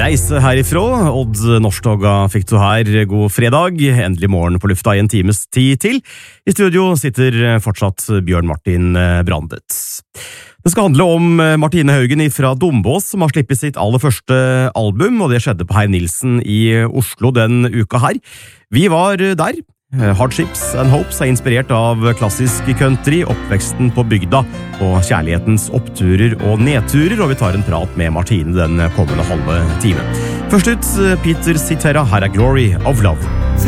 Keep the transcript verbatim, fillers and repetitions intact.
reise herifra. Odd Norstoga fikk du her. God fredag. Endelig morgen på lufta i en times tid til. I studio sitter fortsatt Bjørn Martin Brandet. Det skal handle om Martine Haugen fra Dombås, som har slippet sitt aller første album, og det skjedde på Heiv Nilsen i Oslo den uka her. Vi var der. Hardships and Hopes er inspirert av klassisk country, oppveksten på bygda og kjærlighetens oppturer og nedturer, og vi tar en prat med Martine den kommende halve time. Først ut, Peter Cetera, her er Glory of Love.